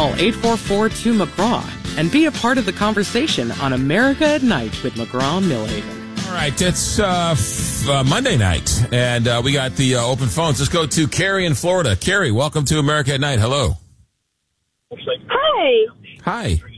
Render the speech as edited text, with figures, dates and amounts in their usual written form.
Call 844-2-McGraw and be a part of the conversation on America at Night with McGraw-Millhaven. All right, it's Monday night, and we got the open phones. Let's go to Carrie in Florida. Carrie, welcome to America at Night. Hello. Hi. Hi.